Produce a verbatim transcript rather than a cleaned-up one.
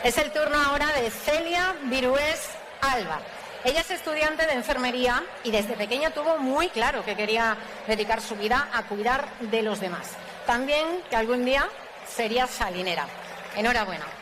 Es el turno ahora de Celia Virués Alba. Ella es estudiante de enfermería y desde pequeña tuvo muy claro que quería dedicar su vida a cuidar de los demás. También que algún día sería salinera. Enhorabuena.